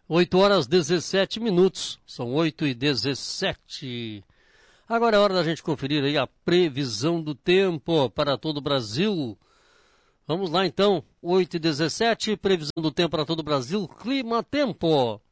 8h17, são 8h17. Agora é hora da gente conferir aí a previsão do tempo para todo o Brasil. Vamos lá então, 8h17, previsão do tempo para todo o Brasil, clima-tempo.